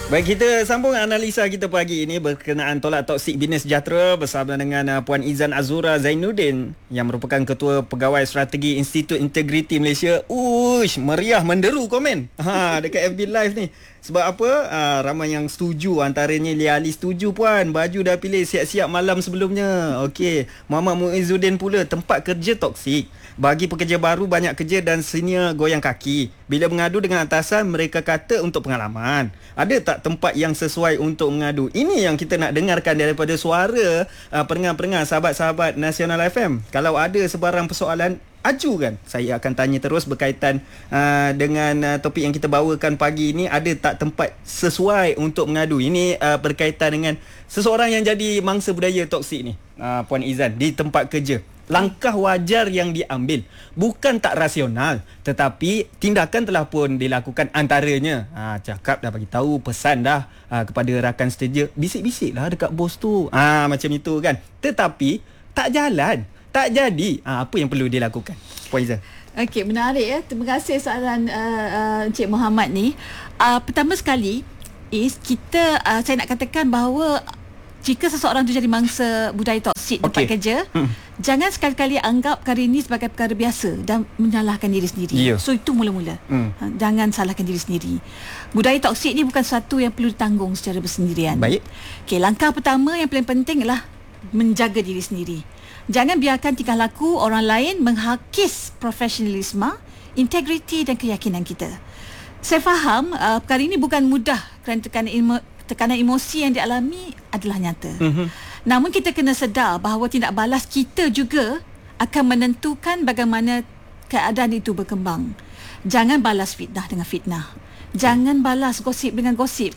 Baik, kita sambung analisa kita pagi ini berkenaan tolak toksik Bina Sejahtera bersama dengan Puan Izan Azura Zainuddin yang merupakan Ketua Pegawai Strategi Institut Integriti Malaysia. Uish, meriah menderu komen dekat FB Live ni. Sebab apa? Ramai yang setuju, antaranya Lia Ali setuju Puan. Baju dah pilih siap-siap malam sebelumnya. Okey, Muhammad Muizzuddin pula, tempat kerja toksik. Bagi pekerja baru banyak kerja dan senior goyang kaki. Bila mengadu dengan atasan, mereka kata untuk pengalaman. Ada tak tempat yang sesuai untuk mengadu? Ini yang kita nak dengarkan daripada suara pendengar-pendengar sahabat-sahabat Nasional FM. Kalau ada sebarang persoalan, ajukan. Saya akan tanya terus berkaitan dengan topik yang kita bawakan pagi ini. Ada tak tempat sesuai untuk mengadu? Ini berkaitan dengan seseorang yang jadi mangsa budaya toksik ni, Puan Izan, di tempat kerja. Langkah wajar yang diambil bukan tak rasional, tetapi tindakan telah pun dilakukan. Antaranya cakap dah bagi tahu, pesan dah kepada rakan seterja, bisik-bisik lah dekat bos tu, macam itu kan. Tetapi tak jalan, tak jadi. Apa yang perlu dilakukan, Puan Izan? Okey, menarik ya. Terima kasih soalan Encik Muhammad ni. Pertama sekali kita saya nak katakan bahawa jika seseorang tu jadi mangsa budaya toksik tempat kerja, jangan sekali-kali anggap perkara ini sebagai perkara biasa dan menyalahkan diri sendiri. So itu mula-mula. Jangan salahkan diri sendiri. Budaya toksik ni bukan sesuatu yang perlu ditanggung secara bersendirian. Baik. Okey, langkah pertama yang paling penting ialah menjaga diri sendiri. Jangan biarkan tingkah laku orang lain menghakis profesionalisme, integriti dan keyakinan kita. Saya faham perkara ini bukan mudah kerana tekanan emosi yang dialami adalah nyata. Namun kita kena sedar bahawa tindak balas kita juga akan menentukan bagaimana keadaan itu berkembang. Jangan balas fitnah dengan fitnah. Jangan balas gosip dengan gosip.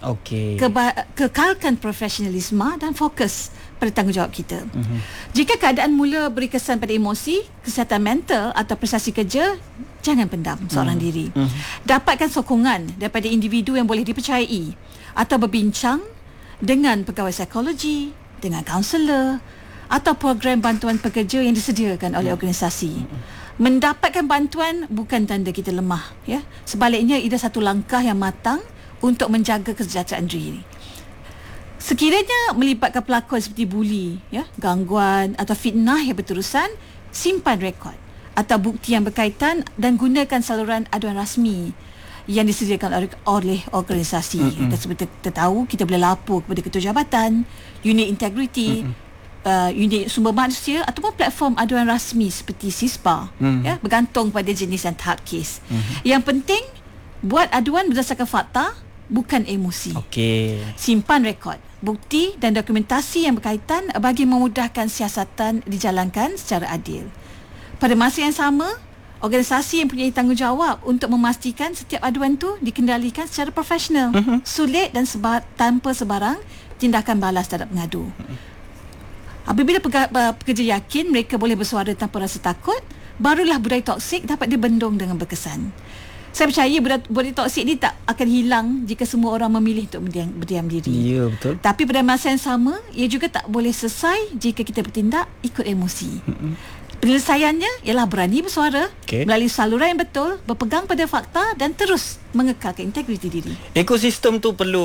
Kekalkan profesionalisme dan fokus pada tanggungjawab kita. Jika keadaan mula beri kesan pada emosi, kesihatan mental atau prestasi kerja, jangan pendam seorang diri. Dapatkan sokongan daripada individu yang boleh dipercayai atau berbincang dengan pegawai psikologi, dengan kaunselor atau program bantuan pekerja yang disediakan oleh organisasi. Mendapatkan bantuan bukan tanda kita lemah, ya. Sebaliknya, ia satu langkah yang matang untuk menjaga kesejahteraan diri. Sekiranya melibatkan pelakon seperti buli, ya, gangguan atau fitnah yang berterusan, simpan rekod atau bukti yang berkaitan dan gunakan saluran aduan rasmi yang disediakan oleh organisasi. Dan seperti kita tahu, kita boleh lapor kepada ketua jabatan, unit integriti, unit sumber manusia ataupun platform aduan rasmi seperti CISPA, ya, bergantung pada jenis dan tahap kes. Yang penting, buat aduan berdasarkan fakta, bukan emosi. Simpan rekod, bukti dan dokumentasi yang berkaitan bagi memudahkan siasatan dijalankan secara adil. Pada masa yang sama, organisasi yang punya tanggungjawab untuk memastikan setiap aduan tu dikendalikan secara profesional, sulit dan tanpa sebarang tindakan balas terhadap pengadu. Apabila pekerja yakin mereka boleh bersuara tanpa rasa takut, barulah budaya toksik dapat dibendung dengan berkesan. Saya percaya budaya toksik ni tak akan hilang jika semua orang memilih untuk berdiam diri. Ya, betul. Tapi pada masa yang sama, ia juga tak boleh selesai jika kita bertindak ikut emosi. Penyelesaiannya ialah berani bersuara melalui saluran yang betul, berpegang pada fakta dan terus mengekalkan integriti diri. Ekosistem tu perlu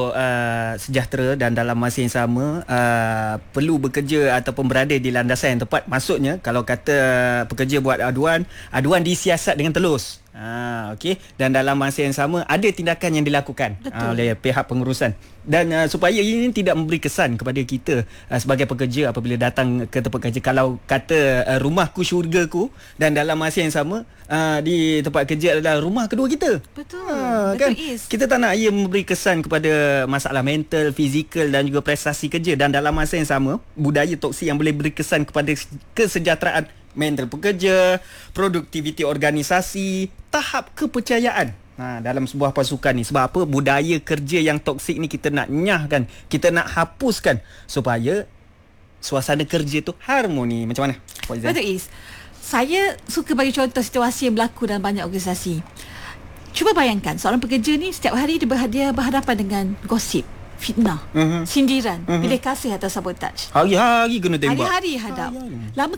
sejahtera dan dalam masa yang sama perlu bekerja ataupun berada di landasan yang tepat. Maksudnya, kalau kata pekerja buat aduan disiasat dengan telus. Dan dalam masa yang sama ada tindakan yang dilakukan oleh pihak pengurusan. Dan supaya ini tidak memberi kesan kepada kita sebagai pekerja apabila datang ke tempat kerja. Kalau kata rumahku syurgaku, dan dalam masa yang sama di tempat kerja adalah rumah kedua kita. Betul. Kan? Kita tak nak ia memberi kesan kepada masalah mental, fizikal dan juga prestasi kerja. Dan dalam masa yang sama, budaya toksik yang boleh beri kesan kepada kesejahteraan mental pekerja, produktiviti organisasi, tahap kepercayaan dalam sebuah pasukan ni. Sebab apa? Budaya kerja yang toksik ni kita nak nyahkan, kita nak hapuskan supaya suasana kerja tu harmoni. Macam mana? Betul, Is. Saya suka bagi contoh situasi yang berlaku dalam banyak organisasi. Cuba bayangkan, seorang pekerja ni setiap hari dia berhadapan dengan gosip, fitnah, sindiran, pilih kasih atau sabotaj. Hari-hari kena tembak. Hari-hari hadap.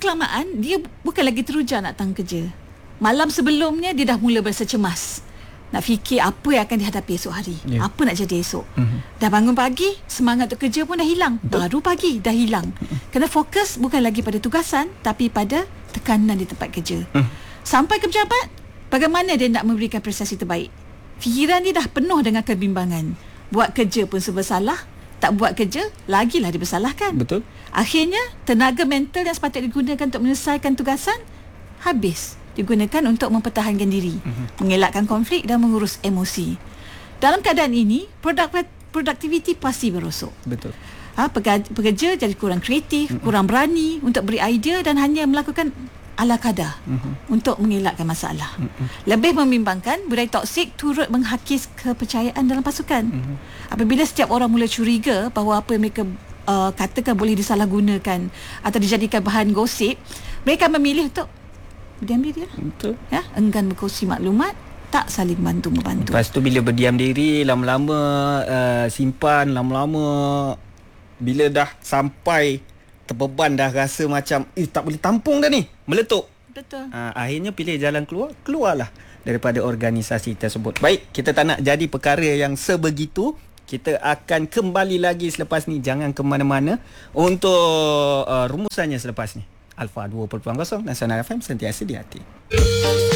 Lama-kelamaan, dia bukan lagi teruja nak datang kerja. Malam sebelumnya, dia dah mula berasa cemas. Nak fikir apa yang akan dihadapi esok hari, apa nak jadi esok. Dah bangun pagi, semangat untuk kerja pun dah hilang. Baru pagi dah hilang. Kena fokus bukan lagi pada tugasan, tapi pada tekanan di tempat kerja. Sampai ke pejabat, bagaimana dia nak memberikan prestasi terbaik? Fikiran dia dah penuh dengan kebimbangan. Buat kerja pun serba salah, tak buat kerja, lagilah dibersalahkan. Betul. Akhirnya, tenaga mental yang sepatutnya digunakan untuk menyelesaikan tugasan, habis digunakan untuk mempertahankan diri, mengelakkan konflik dan mengurus emosi. Dalam keadaan ini, produktiviti pasti berosok. Betul. Pekerja jadi kurang kreatif, kurang berani untuk beri idea dan hanya melakukan ala kadar untuk mengelakkan masalah. Lebih membimbangkan, budaya toksik turut menghakis kepercayaan dalam pasukan. Apabila setiap orang mula curiga bahawa apa yang mereka katakan boleh disalahgunakan atau dijadikan bahan gosip, mereka memilih untuk berdiam diri. Betul. Ya, enggan berkongsi maklumat, tak saling bantu-membantu. Lepas tu bila berdiam diri, lama-lama simpan, lama-lama bila dah sampai terbeban, dah rasa macam tak boleh tampung dah ni, meletup. Betul. Akhirnya pilih jalan keluarlah daripada organisasi tersebut. Baik, kita tak nak jadi perkara yang sebegitu. Kita akan kembali lagi selepas ni. Jangan ke mana-mana untuk rumusannya selepas ni. Alpha 2.0 Nasional FM, sentiasa di hati.